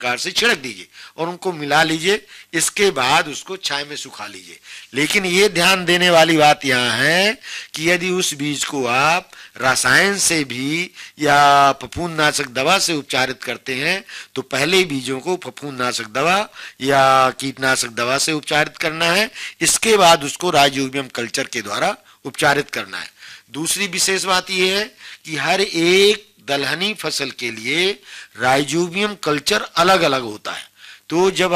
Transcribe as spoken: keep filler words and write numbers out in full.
प्रकार से छिड़क दीजिए और उनको मिला लीजिए। इसके बाद उसको छाया में सुखा लीजिए। लेकिन ये ध्यान देने वाली बात यहाँ है कि यदि उस बीज को आप रसायन से भी या फफूंदनाशक दवा से उपचारित करते हैं तो पहले बीजों को फफूंदनाशक दवा या कीटनाशक दवा से उपचारित करना है, इसके बाद उसको राइजोबियम कल्चर के द्वारा उपचारित करना है। दूसरी विशेष बात यह है कि हर एक दलहनी फसल के लिए राइजोबियम कल्चर अलग अलग होता है। तो जब